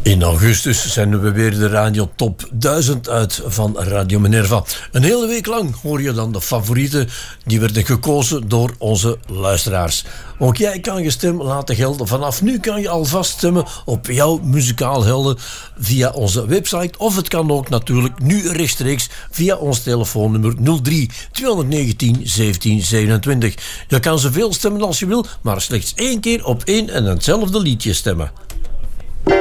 In augustus zenden we weer de Radio Top 1000 uit van Radio Minerva. Een hele week lang hoor je dan de favorieten die werden gekozen door onze luisteraars. Ook jij kan je stem laten gelden. Vanaf nu kan je alvast stemmen op jouw muzikaal helden via onze website. Of het kan ook natuurlijk nu rechtstreeks via ons telefoonnummer 03 219 17 27. Je kan zoveel stemmen als je wil, maar slechts 1 keer op één en hetzelfde liedje stemmen.